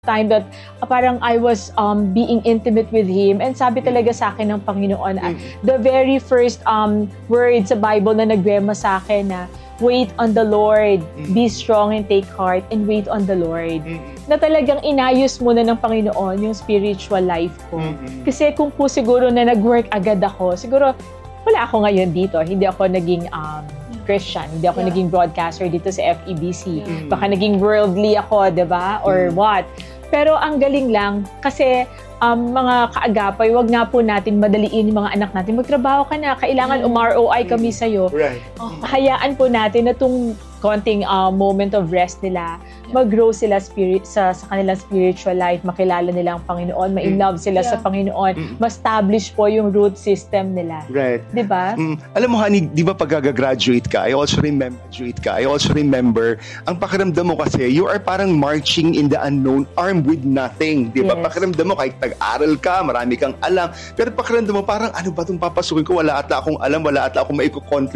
time that parang I was being intimate with Him, and sabi talaga sa akin ng Panginoon, the very first word sa Bible na nagwema sa akin na wait on the Lord, be strong and take heart, and wait on the Lord. Na talagang inayos muna ng Panginoon yung spiritual life ko. Kasi kung po siguro na nag-work agad ako, siguro wala ako ngayon dito, hindi ako naging Christian, hindi ako naging broadcaster dito sa FEBC. Baka naging worldly ako, diba? Or what? Pero ang galing lang, kasi mga kaagapay, wag nga po natin madaliin yung mga anak natin. Magtrabaho ka na, kailangan umROI kami sa'yo. Right. Hayaan po natin na itong konting moment of rest nila, mag-grow sila sa kanilang spiritual life, makilala nila ang Panginoon, ma-inlove sila sa Panginoon, ma-establish po yung root system nila. Right. Diba? Alam mo, honey, di ba pag graduate ka, I also remember, ang pakiramdam mo kasi, you are parang marching in the unknown, armed with nothing. Di ba? Yes. Pakiramdam mo, kahit nag-aral ka, marami kang alam, pero pakiramdam mo, parang ano ba itong papasukin ko? Wala ata akong alam, wala ata akong maiko-contribute